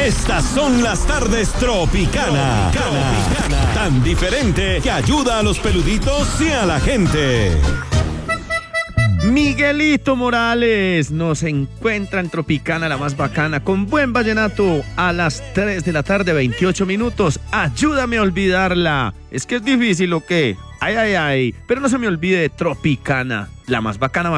Estas son las tardes Tropicana. Tan diferente que ayuda a los peluditos y a la gente. Miguelito Morales nos encuentra en Tropicana, la más bacana, con buen vallenato a las 3 de la tarde, 28 minutos. Ayúdame a olvidarla. Es que es difícil, ¿o qué? Ay, pero no se me olvide de Tropicana, la más bacana.